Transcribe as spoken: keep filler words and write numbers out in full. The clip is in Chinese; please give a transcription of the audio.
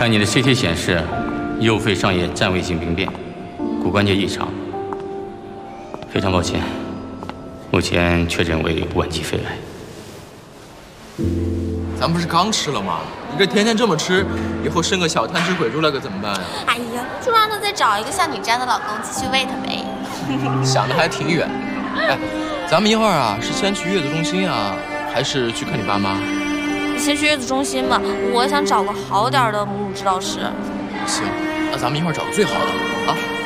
看你的 C T 显示，右肺上叶占位性病变，骨关节异常。非常抱歉，目前确诊为晚期肺癌。 咱不是刚吃了吗？你这天天这么吃，以后生个小贪吃鬼出来可怎么办呀？ 哎呀，就让他再找一个像你这样的老公继续喂他呗。 想的还挺远。哎，咱们一会儿啊，是先去月子中心啊，还是去看你爸妈？ 先去月子中心吧，我想找个好点的母乳指导师。 行，那咱们一会儿找个最好的啊。